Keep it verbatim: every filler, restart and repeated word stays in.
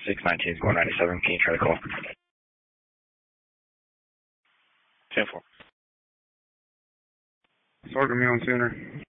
six nineteen is going ninety-seven. Can you try to call? ten four. Sergeant me on Sooner.